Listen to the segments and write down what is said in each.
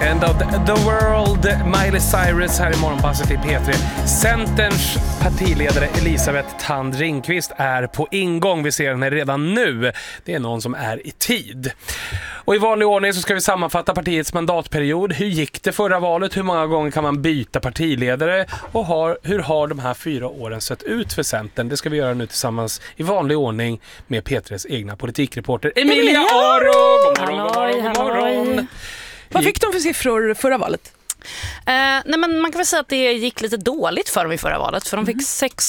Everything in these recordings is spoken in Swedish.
End of the world, Miley Cyrus här i Morgonpasset i P3. Centerns partiledare Elisabeth Thand Ringqvist är på ingång. Vi ser henne redan nu. Det är någon som är i tid. Och i vanlig ordning så ska vi sammanfatta partiets mandatperiod. Hur gick det förra valet? Hur många gånger kan man byta partiledare? Och hur har de här 4 åren sett ut för Centern? Det ska vi göra nu tillsammans i vanlig ordning med P3s egna politikreporter Emilia Aro. God morgon. Vad fick de för siffror förra valet? Nej, men man kan väl säga att det gick lite dåligt för dem i förra valet. För de fick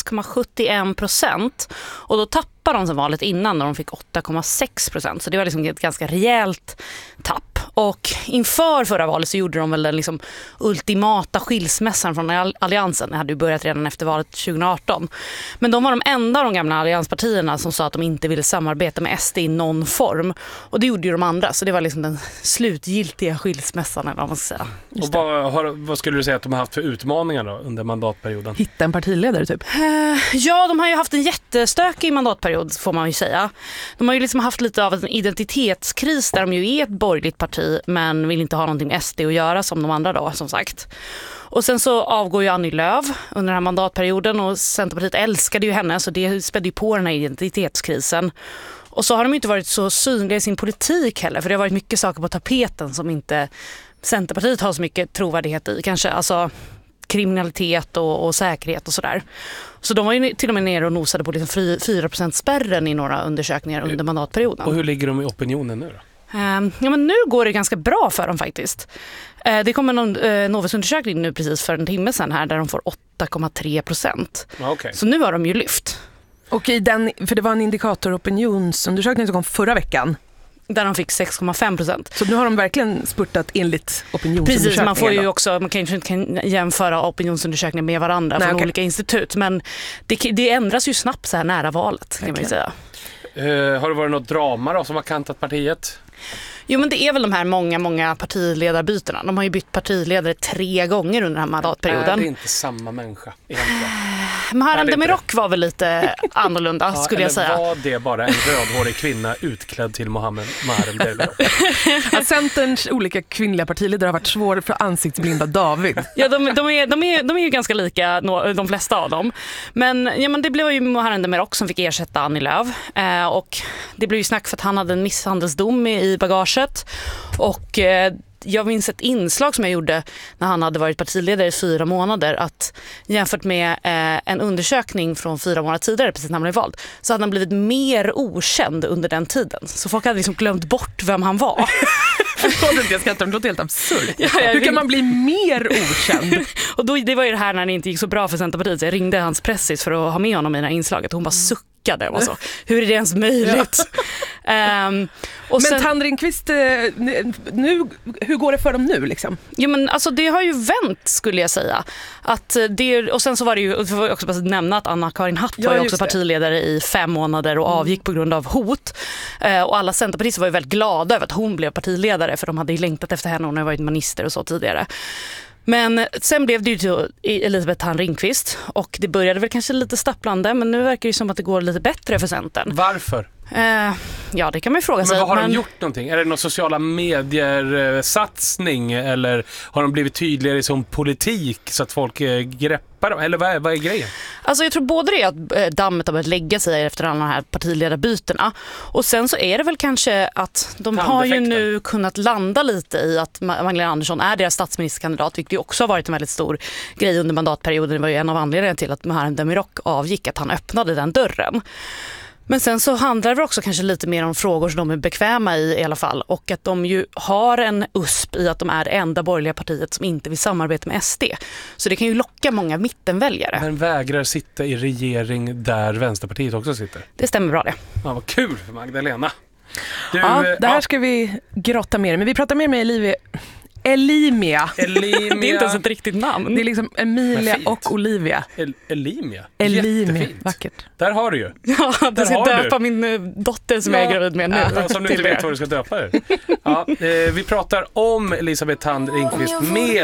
6,71% och då tappade de som valet innan när de fick 8,6%. Så det var liksom ett ganska rejält tapp. Och inför förra valet så gjorde de väl den liksom ultimata skilsmässan från alliansen. Det hade ju börjat redan efter valet 2018. Men de var de enda av de gamla allianspartierna som sa att de inte ville samarbeta med SD i någon form. Och det gjorde ju de andra. Så det var liksom den slutgiltiga skilsmässan, eller vad man ska säga. Och vad skulle du säga att de har haft för utmaningar då under mandatperioden? Hitta en partiledare typ? Ja, de har ju haft en jättestökig mandatperiod får man ju säga. De har ju liksom haft lite av en identitetskris där de ju är ett borgerligt parti men vill inte ha någonting med SD att göra som de andra då, som sagt. Och sen så avgår ju Annie Lööf under den här mandatperioden och Centerpartiet älskade ju henne så det spädde ju på den här identitetskrisen. Och så har de inte varit så synliga i sin politik heller för det har varit mycket saker på tapeten som inte Centerpartiet har så mycket trovärdighet i. Kanske alltså kriminalitet och säkerhet och sådär. Så de var ju till och med nere och nosade på liksom 4%-spärren i några undersökningar under mandatperioden. Och hur ligger de i opinionen nu då? Ja, men nu går det ganska bra för dem faktiskt. Det kommer någon Novusundersökning nu precis för en timme sedan här där de får 8,3%. Okay. Så nu har de ju lyft. Och för det var en indikatoropinionsundersökning som kom förra veckan. Där de fick 6,5%. Så nu har de verkligen spurtat enligt opinionsundersökningar. Precis, man kanske inte kan jämföra opinionsundersökningar med varandra från olika institut. Men det ändras ju snabbt så här nära valet kan man ju säga. Har det varit något drama då som har kantat partiet? Jo, men det är väl de här många partiledarbytena. De har ju bytt partiledare 3 gånger under den här mandatperioden. Det är inte samma människa egentligen. Muharrem Demirok var väl lite annorlunda skulle jag säga. Var det bara en rödhårig kvinna utklädd till Muharrem Demirok? Att Centerns olika kvinnliga partiledare har varit svåra för ansiktsblinda David. Ja, de är ju ganska lika de flesta av dem. Men det blev ju Muharrem Demirok som fick ersätta Annie Lööf. Och det blev ju snack för att han hade en misshandelsdom i bagaget. Och jag minns ett inslag som jag gjorde när han hade varit partiledare i 4 månader att jämfört med en undersökning från 4 månader tidigare precis när han blev vald så hade han blivit mer okänd under den tiden. Så folk hade liksom glömt bort vem han var. Jag ska inte, det låter helt absurt. Hur kan man bli mer okänd? Och det var ju det här när det inte gick så bra för Centerpartiet. Så jag ringde hans pressis för att ha med honom i det här inslaget. Hon bara suckade och så. Hur är det ens möjligt? Och men Thand Ringqvist, hur går det för dem nu liksom? Ja, men alltså det har ju vänt skulle jag säga. Och sen så var det ju får jag också bara nämna att Anna-Karin Hatt var ju också partiledare i 5 månader och avgick på grund av hot. Och alla centerpartister var ju väldigt glada över att hon blev partiledare för de hade ju längtat efter henne och hon har varit minister och så tidigare. Men sen blev det ju till Elisabeth Thand Ringqvist och det började väl kanske lite stapplande men nu verkar det som att det går lite bättre för Centern. Varför? Ja, det kan man ju fråga sig. Men vad har de gjort någonting? Är det någon sociala medier-satsning eller har de blivit tydligare i som politik så att folk greppar dem? Eller vad är grejen? Alltså jag tror både det att dammet har börjat lägga sig efter alla de här partiledarbytena och sen så är det väl kanske att de har ju nu kunnat landa lite i att Magdalena Andersson är deras statsministerkandidat, vilket ju också har varit en väldigt stor grej under mandatperioden. Det var ju en av anledningarna till att Muharrem Demirok avgick, att han öppnade den dörren. Men sen så handlar det också kanske lite mer om frågor som de är bekväma i alla fall och att de ju har en USP i att de är det enda borgerliga partiet som inte vill samarbeta med SD. Så det kan ju locka många mittenväljare. Men vägrar sitta i regering där Vänsterpartiet också sitter? Det stämmer bra det. Ja, vad kul för Magdalena. Det här ska vi grotta mer. Men vi pratar mer med Elimia. Det är inte ens ett riktigt namn. Det är liksom Emilia och Olivia. Elimia. Jättefint. Vackert. Där har du ju. Ja, jag ska döpa min dotter som jag är gravid med nu. Ja, som du inte vet vad du ska döpa dig. Ja, vi pratar om Elisabeth Thand Ringqvist med